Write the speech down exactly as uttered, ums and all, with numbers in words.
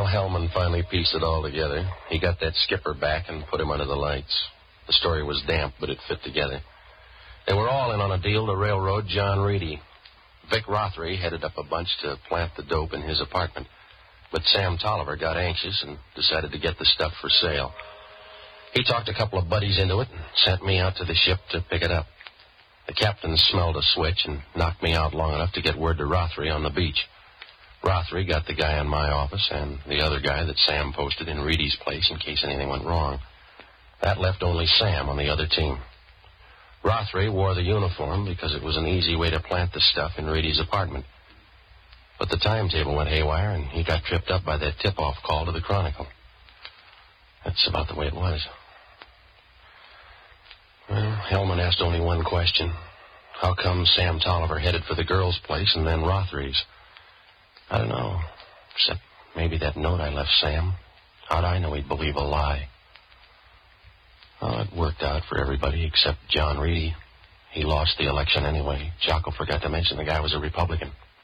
Well, Hellman finally pieced it all together. He got that skipper back and put him under the lights. The story was damp, but it fit together. They were all in on a deal to railroad John Reedy. Vic Rothery headed up a bunch to plant the dope in his apartment. But Sam Tolliver got anxious and decided to get the stuff for sale. He talked a couple of buddies into it and sent me out to the ship to pick it up. The captain smelled a switch and knocked me out long enough to get word to Rothery on the beach. Rothery got the guy in my office and the other guy that Sam posted in Reedy's place in case anything went wrong. That left only Sam on the other team. Rothery wore the uniform because it was an easy way to plant the stuff in Reedy's apartment. But the timetable went haywire, and he got tripped up by that tip-off call to the Chronicle. That's about the way it was. Well, Hellman asked only one question. How come Sam Tolliver headed for the girl's place and then Rothery's? I don't know, except maybe that note I left Sam. How'd I know he'd believe a lie? Well, it worked out for everybody except John Reedy. He lost the election anyway. Jocko forgot to mention the guy was a Republican.